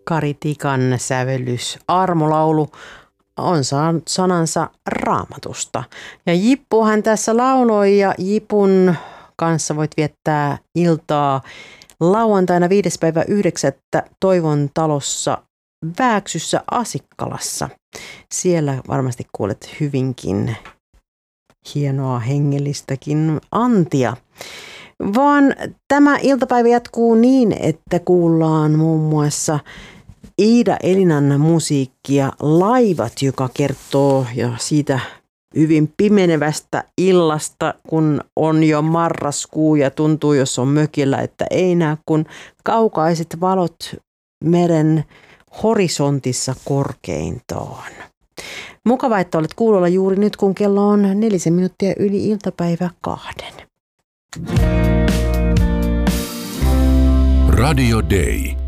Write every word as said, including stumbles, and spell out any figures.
Kari Tikan sävellys Armolaulu on saanut sanansa Raamatusta. Ja Jippuhan tässä lauloi ja Jipun kanssa voit viettää iltaa lauantaina viides päivä yhdeksättä Toivon talossa Vääksyssä Asikkalassa. Siellä varmasti kuulet hyvinkin hienoa hengellistäkin antia. Vaan tämä iltapäivä jatkuu niin, että kuullaan muun muassa Iida Elinan musiikkia Laivat, joka kertoo jo siitä hyvin pimenevästä illasta, kun on jo marraskuu ja tuntuu, jos on mökillä, että ei näe kun kaukaiset valot meren horisontissa korkeintaan. Mukava, että olet kuulolla juuri nyt, kun kello on nelisen minuuttia yli iltapäivä kahden. Radio Day.